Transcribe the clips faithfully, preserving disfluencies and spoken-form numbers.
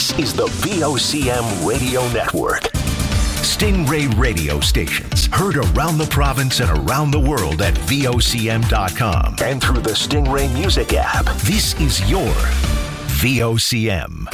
This is the V O C M Radio Network. Stingray radio stations heard around the province and around the world at V O C M dot com and through the Stingray Music app. This is your V O C M.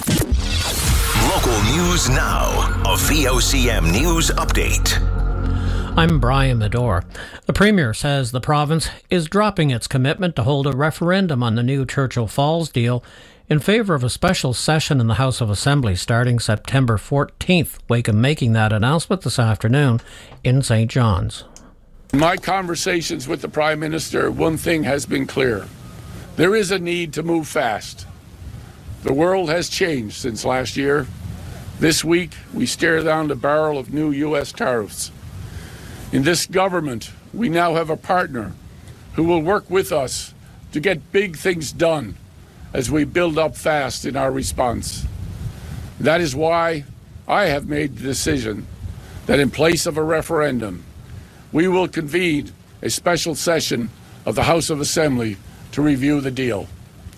Local news now. A V O C M News Update. I'm Brian Medore. The Premier says the province is dropping its commitment to hold a referendum on the new Churchill Falls deal in favour of a special session in the House of Assembly starting September fourteenth. Wakeham making that announcement this afternoon in Saint John's. In my conversations with the Prime Minister, one thing has been clear. There is a need to move fast. The world has changed since last year. This week, we stare down the barrel of new U S tariffs. In this government, we now have a partner who will work with us to get big things done as we build up fast in our response. That is why I have made the decision that in place of a referendum, we will convene a special session of the House of Assembly to review the deal.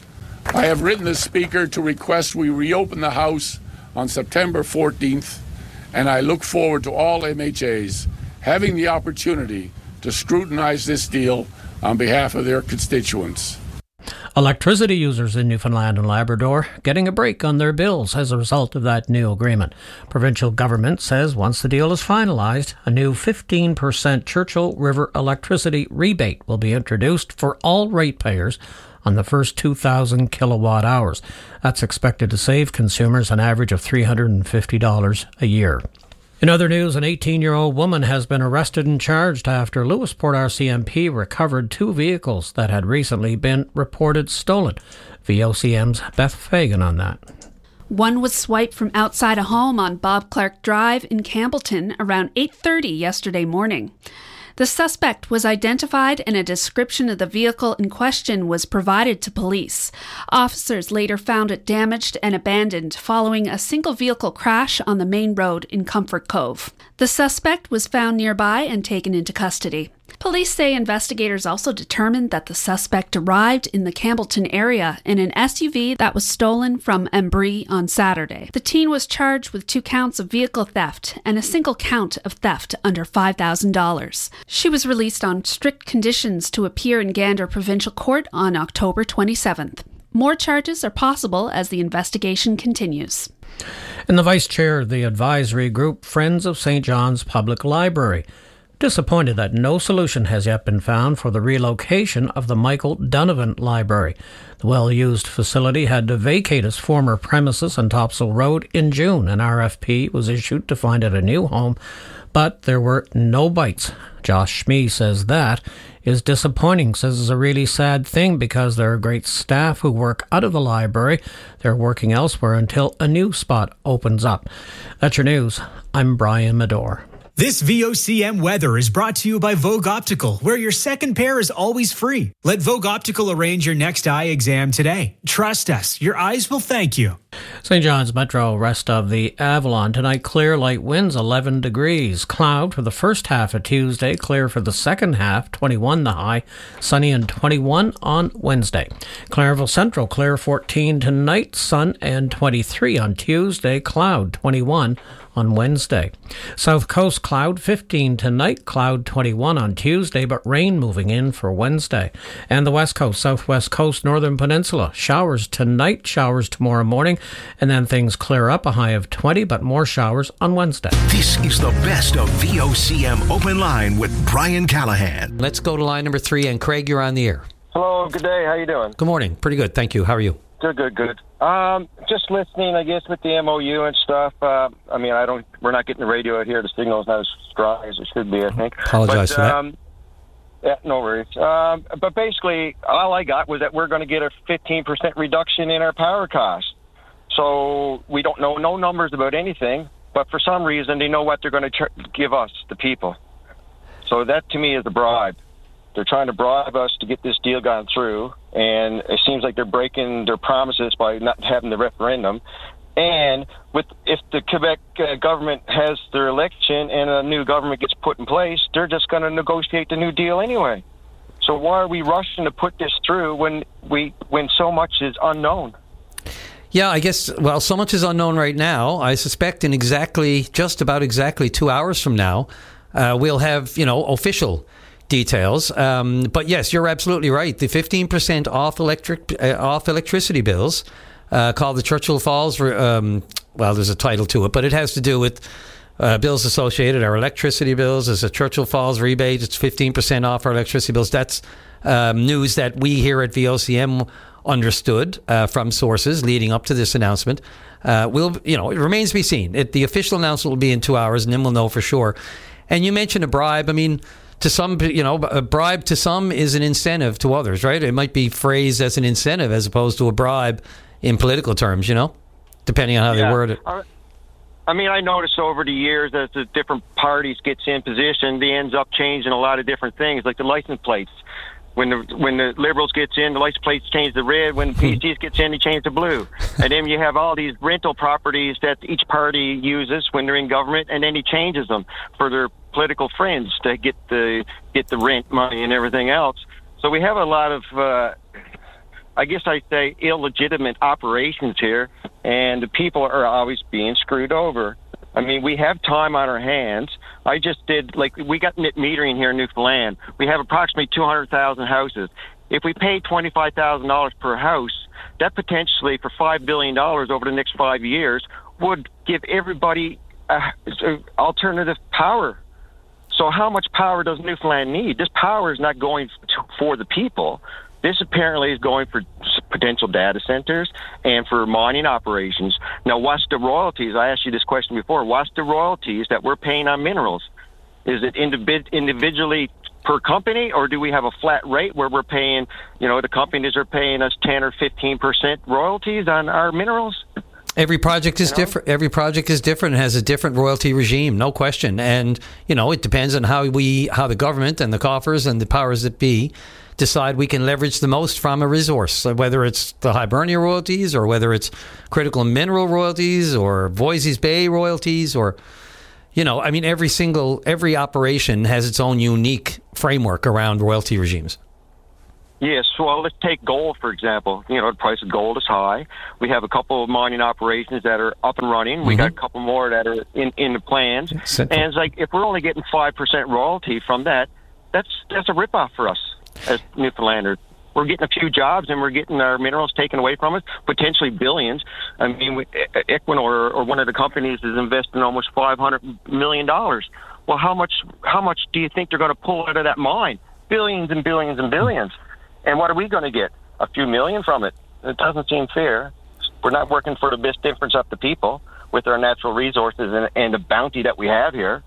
I have written the Speaker to request we reopen the House on September fourteenth, and I look forward to all M H As having the opportunity to scrutinize this deal on behalf of their constituents. Electricity users in Newfoundland and Labrador getting a break on their bills as a result of that new agreement. Provincial government says once the deal is finalised, a new fifteen percent Churchill River electricity rebate will be introduced for all ratepayers on the first two thousand kilowatt hours. That's expected to save consumers an average of three hundred fifty dollars a year. In other news, an eighteen-year-old woman has been arrested and charged after Lewisport R C M P recovered two vehicles that had recently been reported stolen. V O C M's Beth Fagan on that. One was swiped from outside a home on Bob Clark Drive in Campbellton around eight thirty yesterday morning. The suspect was identified and a description of the vehicle in question was provided to police. Officers later found it damaged and abandoned following a single vehicle crash on the main road in Comfort Cove. The suspect was found nearby and taken into custody. Police say investigators also determined that the suspect arrived in the Campbellton area in an S U V that was stolen from Embry on Saturday. The teen was charged with two counts of vehicle theft and a single count of theft under five thousand dollars. She was released on strict conditions to appear in Gander Provincial Court on October twenty-seventh. More charges are possible as the investigation continues. And the Vice Chair of the advisory group Friends of Saint John's Public Library disappointed that no solution has yet been found for the relocation of the Michael Donovan Library. The well-used facility had to vacate its former premises on Topsail Road in June. An R F P was issued to find it a new home, but there were no bites. Josh Schmee says that is disappointing, says it's a really sad thing because there are great staff who work out of the library. They're working elsewhere until a new spot opens up. That's your news. I'm Brian Medore. This V O C M weather is brought to you by Vogue Optical, where your second pair is always free. Let Vogue Optical arrange your next eye exam today. Trust us, your eyes will thank you. Saint John's Metro, rest of the Avalon. Tonight, clear, light winds, eleven degrees. Cloud for the first half of Tuesday, clear for the second half, twenty-one the high. Sunny and twenty-one on Wednesday. Clareville Central, clear, fourteen tonight. Sun and twenty-three on Tuesday. Cloud, twenty-one on Wednesday. South Coast, cloud, fifteen tonight. Cloud, twenty-one on Tuesday, but rain moving in for Wednesday. And the West Coast, Southwest Coast, Northern Peninsula. Showers tonight, showers tomorrow morning, and then things clear up, a high of twenty, but more showers on Wednesday. This is the best of V O C M Open Line with Brian Callahan. Let's go to line number three, and Craig, you're on the air. Hello, good day. How you doing? Good morning. Pretty good, thank you. How are you? Good, good, good. Um, just listening, I guess, with the M O U and stuff. Uh, I mean, I don't. We're not getting the radio out here. The signal's not as strong as it should be, I think. Apologize but, for that. Um, yeah, no worries. Um, but basically, all I got was that we're going to get a fifteen percent reduction in our power costs. So we don't know no numbers about anything, but for some reason, they know what they're going to ch- give us, the people. So that, to me, is a bribe. They're trying to bribe us to get this deal gone through, and it seems like they're breaking their promises by not having the referendum. And with if the Quebec uh, government has their election and a new government gets put in place, they're just going to negotiate the new deal anyway. So why are we rushing to put this through when we when so much is unknown? Yeah, I guess, well, so much is unknown right now. I suspect in exactly, just about exactly two hours from now, uh, we'll have, you know, official details. Um, but yes, you're absolutely right. The fifteen percent off electric, uh, off electricity bills, uh, called the Churchill Falls, um, well, there's a title to it, but it has to do with uh, bills associated, our electricity bills. There's a Churchill Falls rebate. It's fifteen percent off our electricity bills. That's um, news that we here at V O C M understood uh, from sources leading up to this announcement. Uh, we'll, you know, it remains to be seen. It, the official announcement will be in two hours, and then we'll know for sure. And you mentioned a bribe. I mean, to some, you know, a bribe to some is an incentive to others, right? It might be phrased as an incentive as opposed to a bribe in political terms, you know, depending on how yeah. they word it. Uh, I mean, I noticed over the years as the different parties gets in position, they ends up changing a lot of different things, like the license plates. When the when the Liberals gets in, the license plates change to red. When the P Cs gets in, they change to blue. And then you have all these rental properties that each party uses when they're in government, and then he changes them for their political friends to get the get the rent money and everything else. So we have a lot of, uh, I guess I'd say, illegitimate operations here, and the people are always being screwed over. I mean, we have time on our hands. I just did, like, we got net metering here in Newfoundland. We have approximately two hundred thousand houses. If we pay twenty-five thousand dollars per house, that potentially for five billion dollars over the next five years would give everybody uh, alternative power. So how much power does Newfoundland need? This power is not going to, for the people. This apparently is going for potential data centers and for mining operations. Now, what's the royalties? I asked you this question before. What's the royalties that we're paying on minerals? Is it individ- individually per company, or do we have a flat rate where we're paying, you know, the companies are paying us ten or fifteen percent royalties on our minerals? Every project is you know? different. Every project is different and has a different royalty regime, no question. And, you know, it depends on how we, how the government and the coffers and the powers that be decide we can leverage the most from a resource, so whether it's the Hibernia royalties or whether it's critical mineral royalties or Voisey's Bay royalties or, you know, I mean, every single, every operation has its own unique framework around royalty regimes. Yes, well, let's take gold, for example. You know, the price of gold is high. We have a couple of mining operations that are up and running. We mm-hmm. got a couple more that are in, in the plans. Simple. And it's like, if we're only getting five percent royalty from that, that's that's a ripoff for us as Newfoundlanders. We're getting a few jobs and we're getting our minerals taken away from us, potentially billions. I mean, we, Equinor or one of the companies is investing almost five hundred million dollars. Well, how much how much do you think they're going to pull out of that mine? Billions and billions and billions. And what are we going to get? A few million from it? It doesn't seem fair. We're not working for the best interest of the people with our natural resources and, and the bounty that we have here.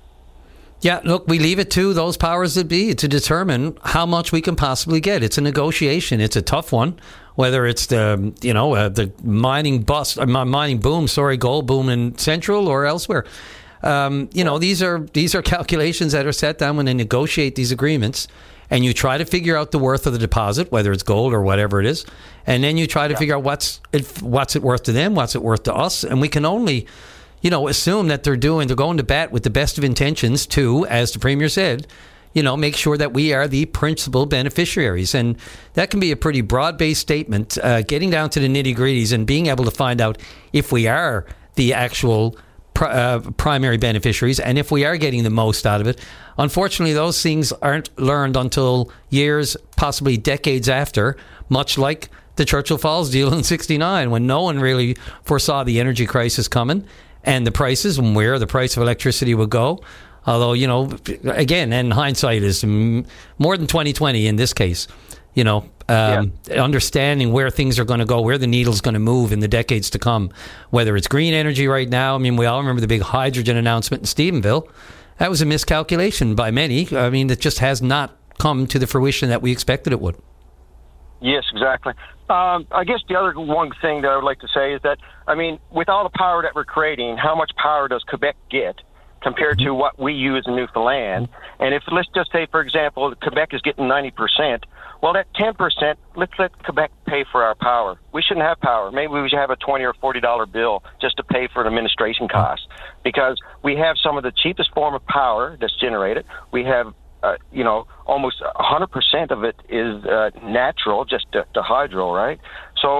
Yeah, look, we leave it to those powers that be to determine how much we can possibly get. It's a negotiation. It's a tough one, whether it's the, you know, uh, the mining bust, uh, mining boom, sorry, gold boom in Central or elsewhere. Um, you know, these are these are calculations that are set down when they negotiate these agreements, and you try to figure out the worth of the deposit, whether it's gold or whatever it is, and then you try to yeah. figure out what's it, what's it worth to them, what's it worth to us, and we can only, you know, assume that they're doing, they're going to bat with the best of intentions to, as the Premier said, you know, make sure that we are the principal beneficiaries. And that can be a pretty broad-based statement, uh, getting down to the nitty-gritties and being able to find out if we are the actual pr- uh, primary beneficiaries and if we are getting the most out of it. Unfortunately, those things aren't learned until years, possibly decades after, much like the Churchill Falls deal in sixty-nine, when no one really foresaw the energy crisis coming and the prices and where the price of electricity would go. Although, you know, again, and hindsight is more than twenty twenty in this case. You know, um, yeah. understanding where things are going to go, where the needle's going to move in the decades to come, whether it's green energy right now. I mean, we all remember the big hydrogen announcement in Stephenville. That was a miscalculation by many. I mean, it just has not come to the fruition that we expected it would. Yes, exactly. Um, I guess the other one thing that I would like to say is that, I mean, with all the power that we're creating, how much power does Quebec get compared to what we use in Newfoundland? And if, let's just say, for example, Quebec is getting ninety percent, well, that ten percent, let's let Quebec pay for our power. We shouldn't have power. Maybe we should have a twenty or forty dollar bill just to pay for the administration costs, because we have some of the cheapest form of power that's generated. We have Uh, you know, almost one hundred percent of it is uh, natural, just to, to hydro, right? So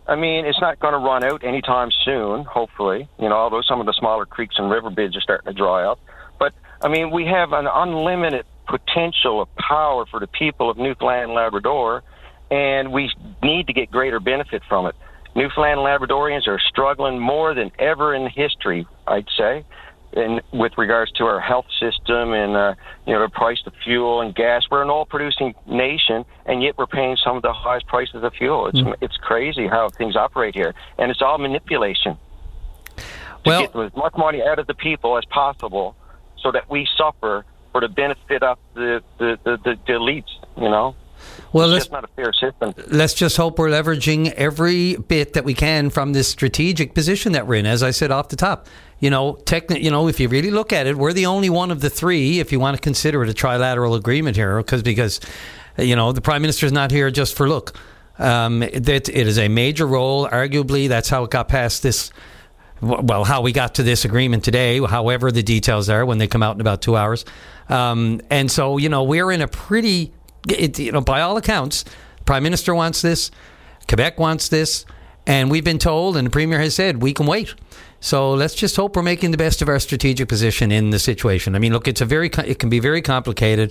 I mean, it's not going to run out anytime soon, hopefully, you know, although some of the smaller creeks and river beds are starting to dry up. But, I mean, we have an unlimited potential of power for the people of Newfoundland and Labrador, and we need to get greater benefit from it. Newfoundland and Labradorians are struggling more than ever in history, I'd say, in, with regards to our health system and, uh, you know, the price of fuel and gas. We're an oil-producing nation, and yet we're paying some of the highest prices of fuel. It's mm. it's crazy how things operate here, and it's all manipulation to well, get as much money out of the people as possible so that we suffer for the benefit of the, the, the, the, the elites, you know? Well, it's just not a fair system. Let's just hope we're leveraging every bit that we can from this strategic position that we're in. As I said off the top, you know, techni- you know, if you really look at it, we're the only one of the three, if you want to consider it a trilateral agreement here, because because you know the Prime Minister's not here just for look. Um, that it is a major role. Arguably, that's how it got past this. Well, how we got to this agreement today, however the details are when they come out in about two hours. Um, and so, you know, we're in a pretty. It, you know, by all accounts, the Prime Minister wants this, Quebec wants this, and we've been told, and the Premier has said, we can wait. So let's just hope we're making the best of our strategic position in the situation. I mean, look, it's a very, it can be very complicated,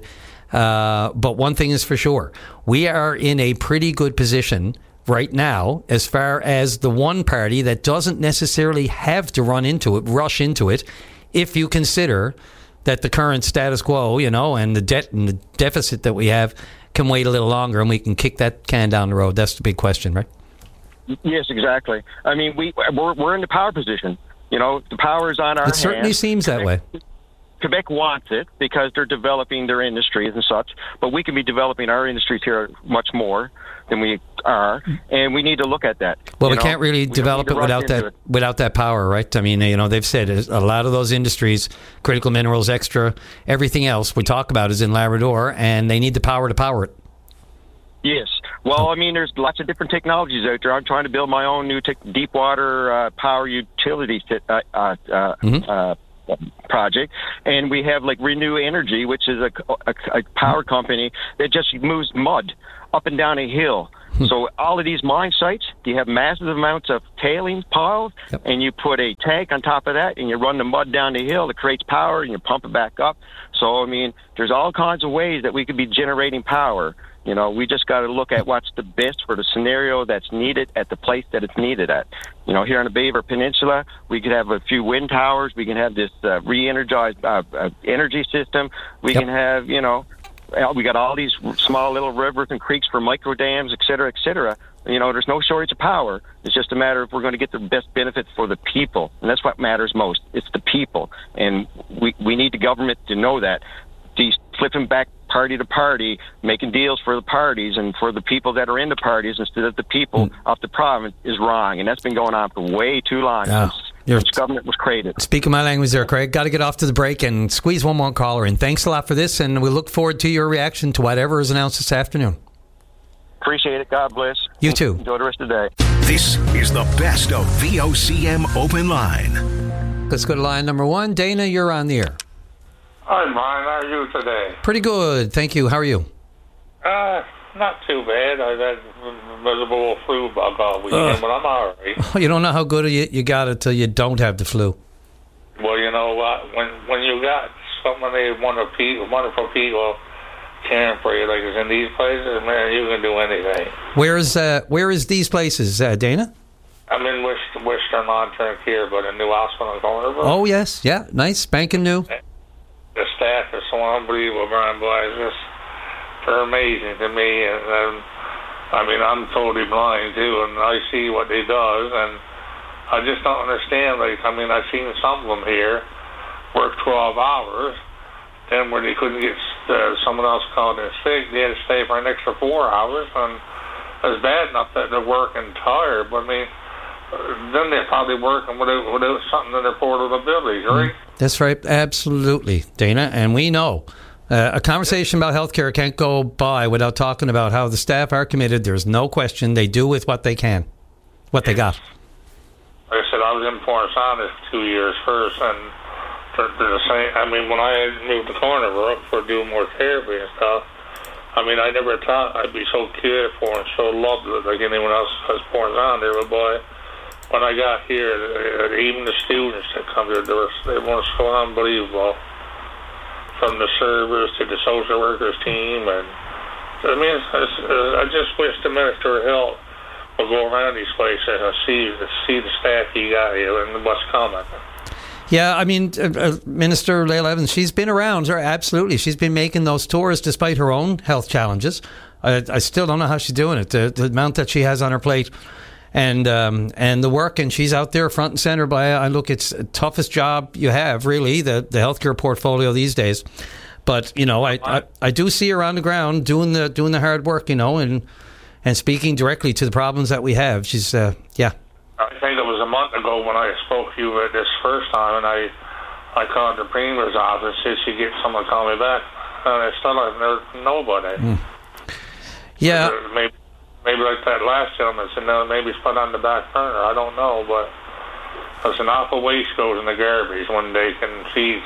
uh, but one thing is for sure, we are in a pretty good position right now as far as the one party that doesn't necessarily have to run into it, rush into it, if you consider that the current status quo, you know, and the debt and the deficit that we have can wait a little longer, and we can kick that can down the road. That's the big question, right? Yes, exactly. I mean, we we're, we're in the power position. You know, the power is on our hands. It certainly seems that way. Quebec wants it because they're developing their industries and such, but we can be developing our industries here much more than we are, and we need to look at that. Well, we know? can't really we develop it without that it. without that power, right? I mean, you know, they've said a lot of those industries, critical minerals, extra, everything else we talk about is in Labrador, and they need the power to power it. Yes. Well, I mean, there's lots of different technologies out there. I'm trying to build my own new te- deep water uh, power utility t- uh, uh, mm-hmm. uh, project, and we have like Renew Energy, which is a, a, a power company that just moves mud up and down a hill. Hmm. So all of these mine sites, you have massive amounts of tailings piles, yep. and you put a tank on top of that, and you run the mud down the hill. It creates power, and you pump it back up. So, I mean, there's all kinds of ways that we could be generating power. You know, we just got to look at what's the best for the scenario that's needed at the place that it's needed at. You know, here on the Beaver Peninsula, we could have a few wind towers. We can have this uh, re-energized uh, uh, energy system. We yep. can have, you know, we got all these small little rivers and creeks for micro dams, et cetera, et cetera. You know, there's no shortage of power. It's just a matter of we're going to get the best benefits for the people. And that's what matters most. It's the people. And we, we need the government to know that. These flipping back party to party, making deals for the parties and for the people that are in the parties instead of the people mm. of the province is wrong. And that's been going on for way too long yeah. since Your government was created. Speaking my language there, Craig. Got to get off to the break and squeeze one more caller in. Thanks a lot for this, and we look forward to your reaction to whatever is announced this afternoon. Appreciate it. God bless. You too. Enjoy the rest of the day. This is the best of V O C M Open Line. Let's go to line number one. Dana, you're on the air. Hi, Mine. How are you today? Pretty good. Thank you. How are you? Uh, not too bad. I've had a miserable flu bug all weekend, uh, but I'm all right. You don't know how good you, you got it till you don't have the flu. Well, you know what? When when you got so many wonderful people, wonderful people caring for you, like it's in these places, man, you can do anything. Where is uh, where is these places, uh, Dana? I'm in Western, Western Long-Term Care, but a new hospital in Thornburg. Oh, yes. Yeah, nice. Spanking new. The staff is so unbelievable, Brian Boy. It's just, they're amazing to me. And um, I mean, I'm totally blind, too, and I see what they does, and I just don't understand. Like, I mean, I've seen some of them here work twelve hours, then when they couldn't get uh, someone else called in sick, they had to stay for an extra four hours, and it's bad enough that they're working tired, but I mean, then they're probably working without, without something in their portable abilities, right? That's right. Absolutely, Dana. And we know uh, a conversation about healthcare can't go by without talking about how the staff are committed. There's no question. They do with what they can, what they got. Like I said, I was in Port Saunders two years first, and they're, they're the same. I mean, when I moved to Cornerbrook for doing more therapy and stuff, I mean, I never thought I'd be so cared for and so loved like anyone else was born around there. But boy, when I got here, even the students that come here, they were, they were so unbelievable. From the servers to the social workers team, and I mean, it's, it's, uh, I just wish the Minister of Health would go around these places and see see the staff he got here and what's coming. Yeah, I mean, uh, uh, Minister Lael Evans, she's been around, her, absolutely. She's been making those tours despite her own health challenges. I, I still don't know how she's doing it, the, the amount that she has on her plate and um, and the work, and she's out there front and center. By I look, it's the toughest job you have, really, the, the healthcare portfolio these days. But, you know, I, I, I do see her on the ground doing the doing the hard work, you know, and, and speaking directly to the problems that we have. She's, uh, yeah. I think it was a month ago when I spoke to you at this first time, and I I called the Premier's office, said she'd get someone to call me back, and I still have no, nobody. Mm. Yeah. Maybe, maybe like that last gentleman said, no, maybe it's put on the back burner. I don't know, but there's an awful waste goes in the garbage when they can see.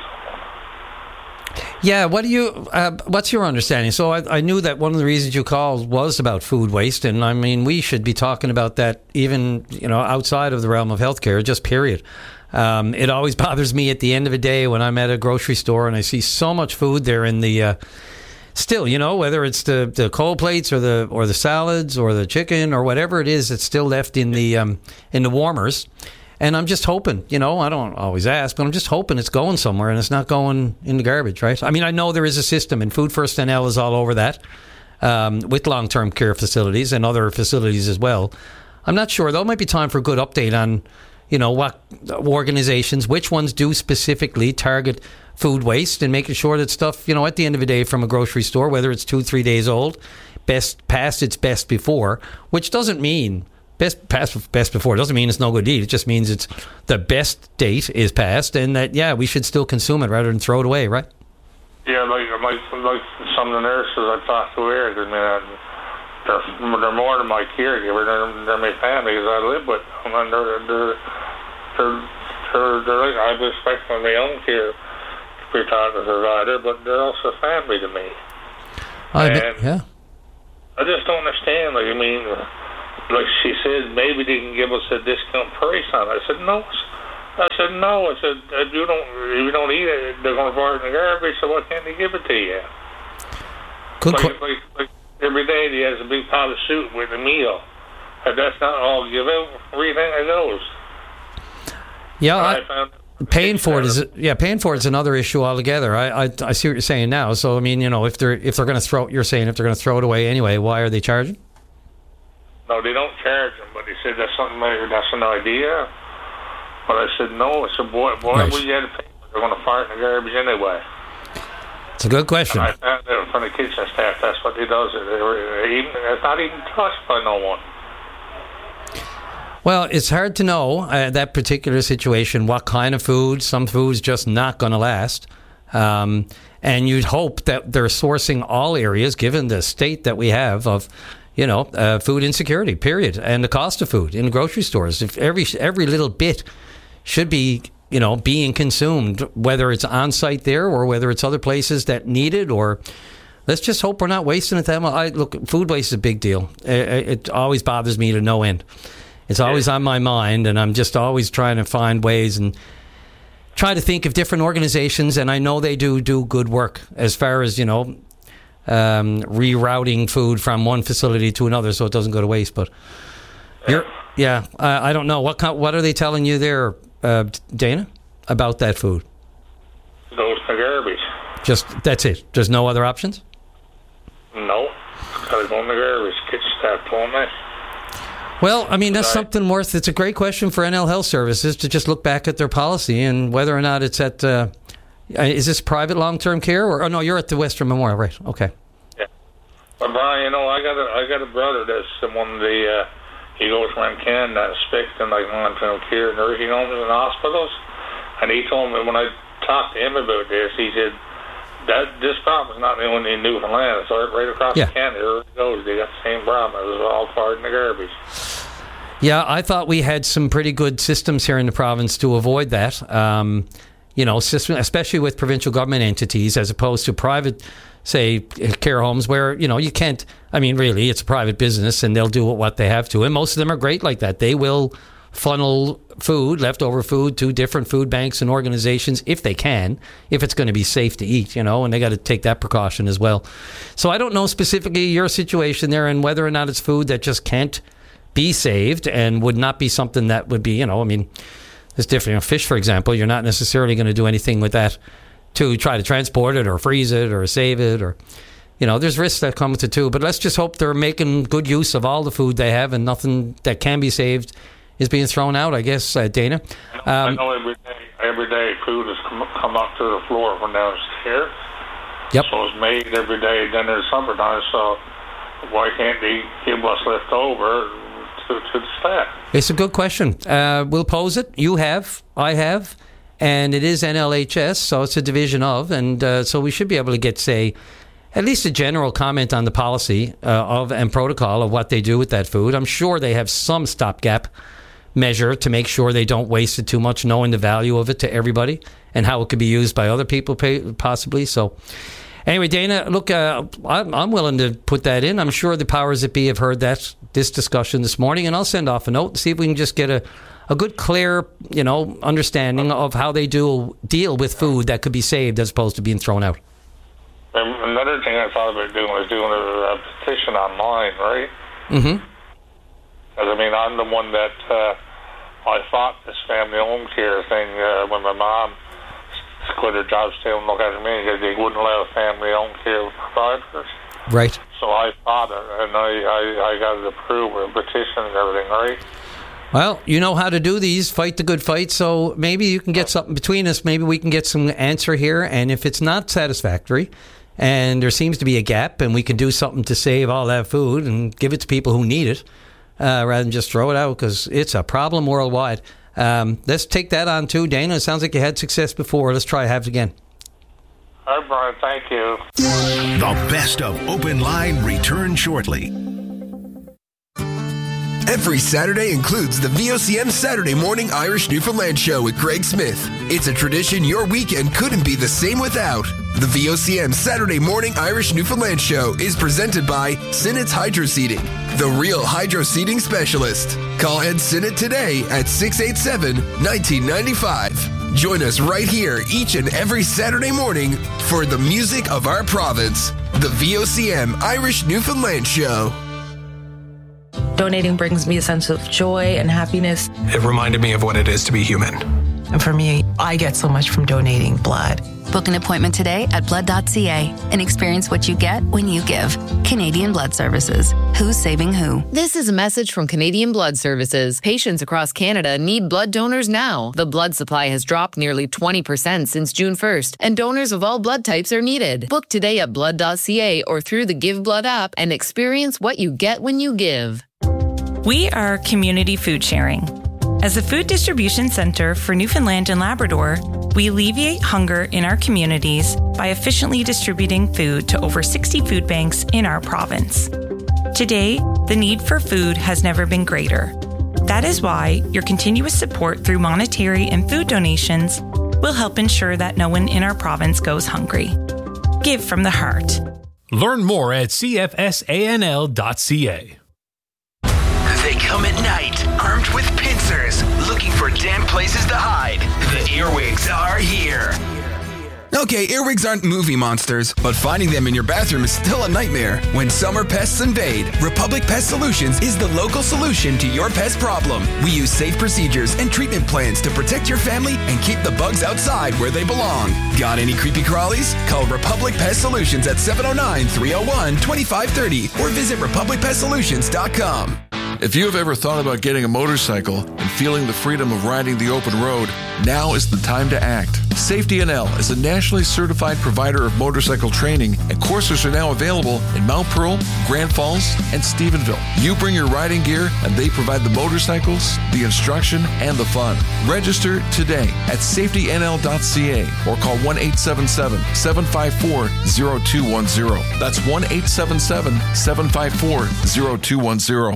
Yeah, what do you? Uh, what's your understanding? So I, I knew that one of the reasons you called was about food waste, and I mean we should be talking about that even you know outside of the realm of healthcare, just period. Um, it always bothers me at the end of a day when I'm at a grocery store and I see so much food there in the. Uh, still, you know, whether it's the, the cold plates or the or the salads or the chicken or whatever it is, it's still left in the um, in the warmers. And I'm just hoping, you know, I don't always ask, but I'm just hoping it's going somewhere and it's not going in the garbage, right? I mean, I know there is a system, and Food First N L is all over that, um, with long-term care facilities and other facilities as well. I'm not sure, though. It might be time for a good update on, you know, what organizations, which ones do specifically target food waste, and making sure that stuff, you know, at the end of the day from a grocery store, whether it's two, three days old, best past its best before, which doesn't mean... Best past best before doesn't mean it's no good to eat. It just means it's the best date is past, and that yeah, we should still consume it rather than throw it away, right? Yeah, like like, like some of the nurses I talked to here, I mean, they're, they're more than my caregiver. They're, they're my family because I live with them, and they're they're they're, they're, they're like, I respect them, my own care retirement provider, but they're also family to me. I and bet, yeah. I just don't understand. Like I mean. Like she said, maybe they can give us a discount price on it. I said, no. I said, no. I said, if you don't, if you don't eat it, they're going to throw it in the garbage, so why can't they give it to you? Good like, qu- like, like every day he has a big pot of soup with a meal. If that's not all give out, where do you think it goes? Yeah, I, I found paying for it is yeah, paying for it is another issue altogether. I, I I see what you're saying now. So I mean, you know, if they're if they're going to throw, you're saying if they're going to throw it away anyway, why are they charging? No, they don't charge them, but he said that's something maybe that's an idea. But I said no. I said, boy, boy, right. we had to pay. They're going to fart in the garbage anyway. It's a good question. And I found out from the kitchen staff that's what they does. They were even, it's not even touched by no one. Well, it's hard to know uh, that particular situation. What kind of food? Some food's just not going to last. Um, and you'd hope that they're sourcing all areas, given the state that we have of. You know, uh, food insecurity, period, and the cost of food in grocery stores. If every every little bit should be, you know, being consumed, whether it's on site there or whether it's other places that need it, or let's just hope we're not wasting it. That much. I look, food waste is a big deal. It, it always bothers me to no end. It's always on my mind, and I'm just always trying to find ways and try to think of different organizations. And I know they do do good work as far as you know. Um, rerouting food from one facility to another so it doesn't go to waste. But you're, yeah, I, I don't know what kind, what are they telling you there, uh, Dana, about that food? Goes to garbage. Just that's it. There's no other options. No, gotta go in the garbage. Kitchen staff told me. Well, I mean that's Right. something worth. It's a great question for N L Health Services to just look back at their policy and whether or not it's at. Uh, Is this private long-term care, or oh no, you're at the Western Memorial, right? Okay. Yeah, but Brian, you know, I got a I got a brother that's one of the uh, he goes around Canada inspecting like long-term care nursing homes and hospitals, and he told me when I talked to him about this, he said that this problem's not only in Newfoundland; it's right across Yeah. Canada. It goes, they got the same problem. It was all fired in the garbage. Yeah, I thought we had some pretty good systems here in the province to avoid that. Um, You know, especially with provincial government entities as opposed to private say, care homes where, you know, you can't, I mean, really, it's a private business and they'll do what they have to. And most of them are great like that. They will funnel food, leftover food, to different food banks and organizations if they can, if it's going to be safe to eat, you know, and they got to take that precaution as well. So I don't know specifically your situation there and whether or not it's food that just can't be saved and would not be something that would be, you know, I mean, it's different. You know, fish, for example, you're not necessarily going to do anything with that to try to transport it or freeze it or save it, or, you know, there's risks that come with it too. But let's just hope they're making good use of all the food they have and nothing that can be saved is being thrown out, I guess, uh, Dana. Um, I know every day, every day food has come, come up to the floor from downstairs. Yep. So it's made every day. Then there's summertime, so why can't they give what's left over to, to the staff? It's a good question. Uh, we'll pose it. You have, I have, and it is N L H S, so it's a division of, and uh, so we should be able to get, say, at least a general comment on the policy uh, of and protocol of what they do with that food. I'm sure they have some stopgap measure to make sure they don't waste it too much, knowing the value of it to everybody and how it could be used by other people possibly. So anyway, Dana, look, uh, I'm, I'm willing to put that in. I'm sure the powers that be have heard that this discussion this morning, and I'll send off a note and see if we can just get a, a good, clear, you know, understanding of how they do deal with food that could be saved as opposed to being thrown out. Another thing I thought about doing was doing a, a petition online, right? Mm-hmm. Because, I mean, I'm the one that uh, I fought this family home care thing uh, when my mom quit her job, stay and look after me, because they wouldn't allow family home care providers. Right. So I fought it, and I, I, I got it approved with a petition and everything, right? Well, you know how to do these, fight the good fight, so maybe you can get something between us. Maybe we can get some answer here, and if it's not satisfactory and there seems to be a gap and we can do something to save all that food and give it to people who need it, Uh, rather than just throw it out, because it's a problem worldwide. Um, let's take that on too, Dana. It sounds like you had success before. Let's try have it again. All right, Brian, thank you. The best of Open Line returns shortly. Every Saturday includes the V O C M Saturday Morning Irish Newfoundland Show with Greg Smith. It's a tradition your weekend couldn't be the same without. The V O C M Saturday Morning Irish Newfoundland Show is presented by Sinnett's Hydro Seeding, the real hydro seeding specialist. Call Ed Sinnett today at six eight seven, one nine nine five. Join us right here each and every Saturday morning for the music of our province, the V O C M Irish Newfoundland Show. Donating brings me a sense of joy and happiness. It reminded me of what it is to be human. And for me, I get so much from donating blood. Book an appointment today at blood dot c a and experience what you get when you give. Canadian Blood Services. Who's saving who? This is a message from Canadian Blood Services. Patients across Canada need blood donors now. The blood supply has dropped nearly twenty percent since June first, and donors of all blood types are needed. Book today at blood dot c a or through the Give Blood app and experience what you get when you give. We are Community Food Sharing. As a food distribution center for Newfoundland and Labrador, we alleviate hunger in our communities by efficiently distributing food to over sixty food banks in our province. Today, the need for food has never been greater. That is why your continuous support through monetary and food donations will help ensure that no one in our province goes hungry. Give from the heart. Learn more at c f s a n l dot c a. They come at night, armed with pincers, looking for damp places to hide. The earwigs are here. Okay, earwigs aren't movie monsters, but finding them in your bathroom is still a nightmare. When summer pests invade, Republic Pest Solutions is the local solution to your pest problem. We use safe procedures and treatment plans to protect your family and keep the bugs outside where they belong. Got any creepy crawlies? Call Republic Pest Solutions at seven oh nine, three oh one, two five three oh or visit republic pest solutions dot com. If you have ever thought about getting a motorcycle and feeling the freedom of riding the open road, now is the time to act. Safety N L is a nationally certified provider of motorcycle training, and courses are now available in Mount Pearl, Grand Falls, and Stephenville. You bring your riding gear, and they provide the motorcycles, the instruction, and the fun. Register today at safety n l dot c a or call one eight seven seven, seven five four, zero two one zero. That's one eight seven seven, seven five four, zero two one zero.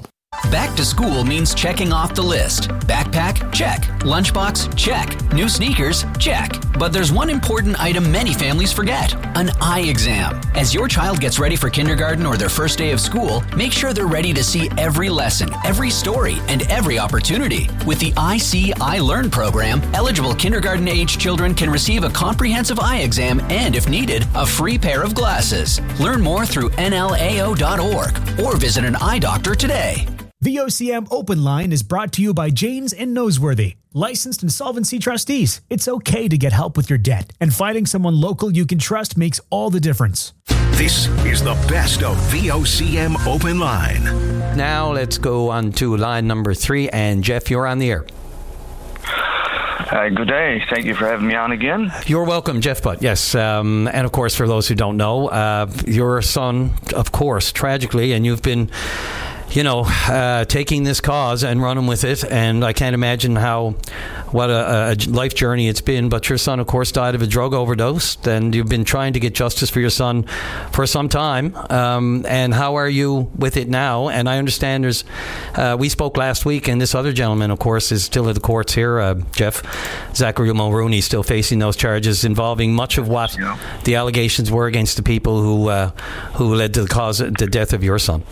Back to school means checking off the list. Backpack? Check. Lunchbox? Check. New sneakers? Check. But there's one important item many families forget: an eye exam. As your child gets ready for kindergarten or their first day of school, make sure they're ready to see every lesson, every story, and every opportunity. With the I See, I Learn program, eligible kindergarten-age children can receive a comprehensive eye exam and, if needed, a free pair of glasses. Learn more through N L A O dot org or visit an eye doctor today. V O C M Open Line is brought to you by Janes and Noseworthy, licensed insolvency trustees. It's okay to get help with your debt, and finding someone local you can trust makes all the difference. This is the best of V O C M Open Line. Now let's go on to line number three, and Jeff, you're on the air. Uh, good day. Thank you for having me on again. You're welcome, Jeff Butt. Yes, um, and of course, for those who don't know, uh, your son, of course, tragically, and you've been, you know, uh, taking this cause and running with it, and I can't imagine how, what a, a life journey it's been, but your son, of course, died of a drug overdose, and you've been trying to get justice for your son for some time, um, and how are you with it now? And I understand there's, uh, we spoke last week, and this other gentleman, of course, is still at the courts here, uh, Jeff, Zachary Mulrooney, still facing those charges involving much of what yeah. the allegations were against the people who, uh, who led to the cause, the death of your son.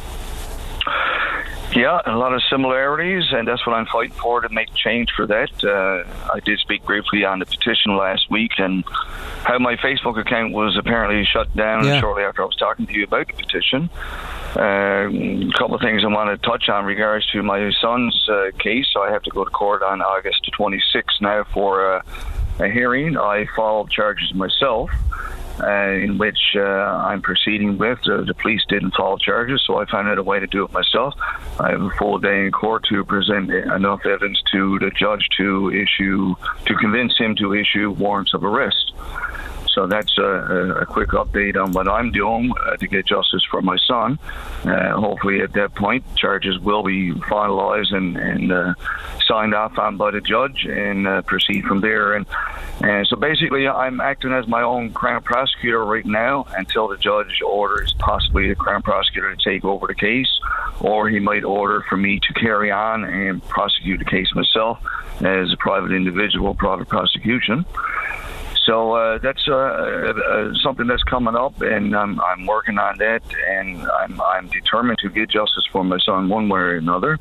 Yeah, a lot of similarities, and that's what I'm fighting for, to make change for that. Uh, I did speak briefly on the petition last week, and how my Facebook account was apparently shut down yeah. shortly after I was talking to you about the petition. Uh, a couple of things I want to touch on regards to my son's uh, case. So I have to go to court on August twenty-sixth now for uh, a hearing. I filed charges myself, Uh, in which uh, I'm proceeding with. Uh, the police didn't file charges, so I found out a way to do it myself. I have a full day in court to present enough evidence to the judge to issue, to convince him to issue warrants of arrest. So that's a, a quick update on what I'm doing uh, to get justice for my son. Uh, hopefully at that point, charges will be finalized and, and uh, signed off on by the judge, and uh, proceed from there. And, and so basically, I'm acting as my own Crown prosecutor right now until the judge orders possibly the Crown prosecutor to take over the case, or he might order for me to carry on and prosecute the case myself as a private individual, private prosecution. So uh, that's uh, uh, something that's coming up, and I'm, I'm working on that, and I'm, I'm determined to get justice for my son one way or another.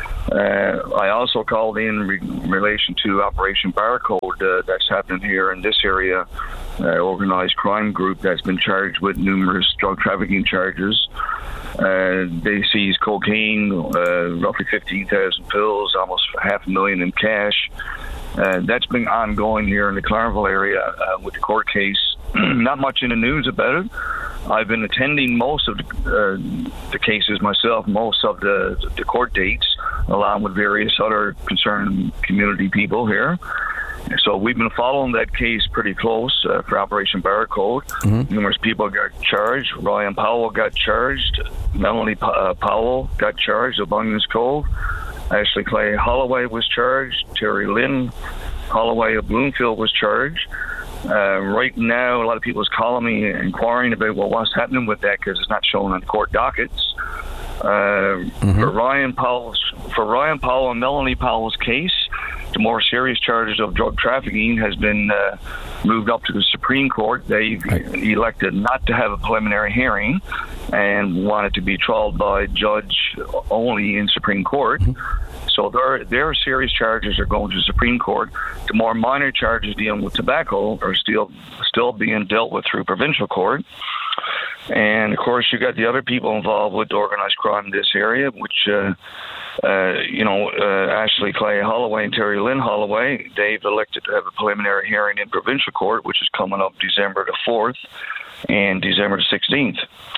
Uh, I also called in re- relation to Operation Barcode uh, that's happening here in this area, uh, organized crime group that's been charged with numerous drug trafficking charges. Uh, they seized cocaine, uh, roughly fifteen thousand pills, almost half a million in cash. Uh, that's been ongoing here in the Clareville area uh, with the court case. Not much in the news about it. I've been attending most of the, uh, the cases myself, most of the, the court dates, along with various other concerned community people here. So we've been following that case pretty close uh, for Operation Barcode. Mm-hmm. Numerous people got charged. Ryan Powell got charged. Melanie P- uh, Powell got charged of Bunyan's Cove. Ashley Clay Holloway was charged. Terry Lynn Holloway of Bloomfield was charged. Uh, right now, a lot of people is calling me inquiring about, well, what's happening with that, because it's not shown on the court dockets. Uh, mm-hmm. For Ryan Powell's, for Ryan Powell and Melanie Powell's case, the more serious charges of drug trafficking has been uh, moved up to the Supreme Court. They've right. elected not to have a preliminary hearing and wanted to be trialed by judge only in Supreme Court. Mm-hmm. So their their serious charges are going to the Supreme Court. The more minor charges dealing with tobacco are still still being dealt with through provincial court. And of course, you got the other people involved with organized crime in this area, which, uh, uh, you know, uh, Ashley Clay Holloway and Terry Lynn Holloway, they've elected to have a preliminary hearing in provincial court, which is coming up December the fourth and December the sixteenth.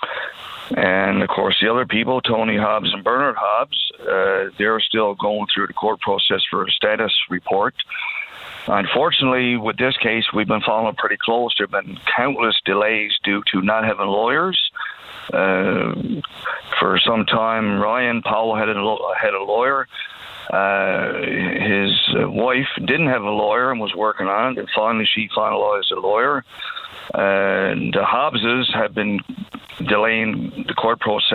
And, of course, the other people, Tony Hobbs and Bernard Hobbs, uh, they're still going through the court process for a status report. Unfortunately, with this case, we've been following pretty close. There have been countless delays due to not having lawyers. Uh, for some time, Ryan Powell had a, had a lawyer. Uh, his wife didn't have a lawyer and was working on it, and finally she finalized a lawyer. Uh, the Hobbses have been delaying the court process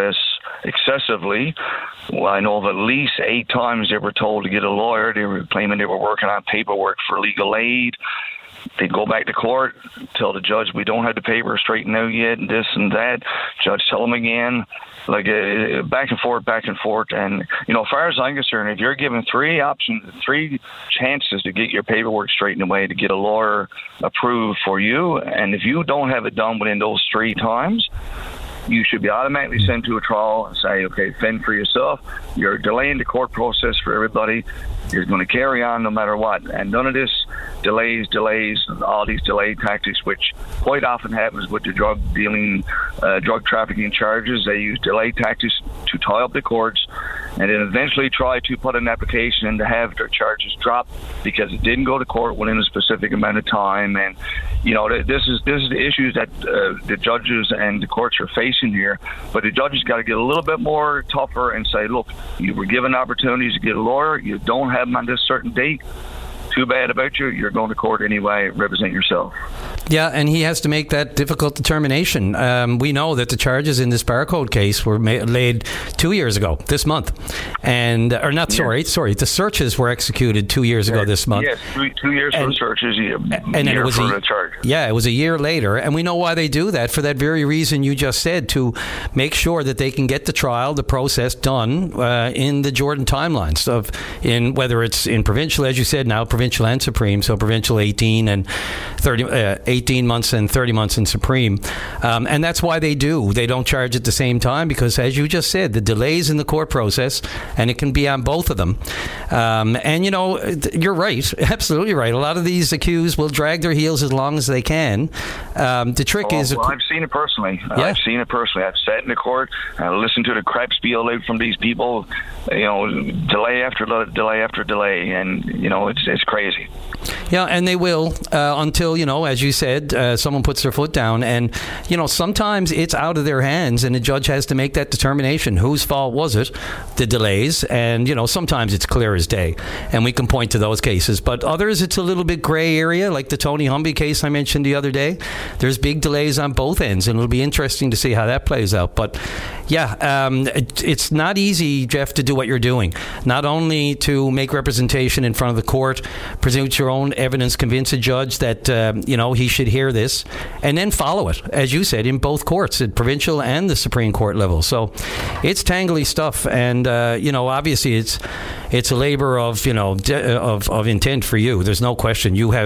excessively. Well, I know of at least eight times they were told to get a lawyer. They were claiming they were working on paperwork for legal aid. They'd go back to court, tell the judge, we don't have the paper straightened out yet, and this and that. Judge tell them again, like uh, back and forth, back and forth. And, you know, as far as I'm concerned, if you're given three options, three chances to get your paperwork straightened away, to get a lawyer approved for you, and if you don't have it done within those three times, you should be automatically sent to a trial and say, okay, fend for yourself. You're delaying the court process for everybody. You're going to carry on no matter what. And none of this delays, delays, all these delay tactics, which quite often happens with the drug dealing, uh, drug trafficking charges. They use delay tactics to tie up the courts and then eventually try to put an application in to have their charges dropped because it didn't go to court within a specific amount of time. And, you know, this is this is the issues that uh, the judges and the courts are facing here. But the judges got to get a little bit more tougher and say, look, you were given opportunities to get a lawyer. You don't have them on this certain date. Too bad about you. You're going to court anyway. Represent yourself. Yeah, and he has to make that difficult determination. Um, we know that the charges in this Barcode case were ma- laid two years ago, this month. And, or not, sorry, yeah. sorry, the searches were executed two years ago this month. Yes, two, two years and, for the searches, yeah, and then it was for a, the charge. Yeah, it was a year later. And we know why they do that, for that very reason you just said, to make sure that they can get the trial, the process done uh, in the Jordan timelines of, in whether it's in provincial, as you said, now provincial and Supreme, so provincial eighteen and thirty, uh, eighteen months and thirty months in Supreme. Um, and that's why they do. They don't charge at the same time because, as you just said, the delays in the court process, and it can be on both of them. Um, and, you know, you're right, absolutely right. A lot of these accused will drag their heels as long as they can. Um, the trick oh, is... Well, I've seen it personally. Yeah. I've seen it personally. I've sat in the court, I listened to the crap spiel out from these people, you know, delay after delay after delay, and, you know, it's it's crazy. Yeah, and they will uh, until, you know, as you said, uh, someone puts their foot down. And, you know, sometimes it's out of their hands and the judge has to make that determination. Whose fault was it, the delays? And, you know, sometimes it's clear as day. And we can point to those cases. But others, it's a little bit gray area, like the Tony Humby case I mentioned the other day. There's big delays on both ends, and it'll be interesting to see how that plays out. But, yeah, um, it, it's not easy, Jeff, to do what you're doing. Not only to make representation in front of the court, present your own evidence, convince a judge that uh, you know he should hear this, and then follow it, as you said, in both courts, at provincial and the Supreme Court level. So it's tangly stuff, and uh, you know obviously it's it's a labor of you know de- of of intent for you. There's no question. You have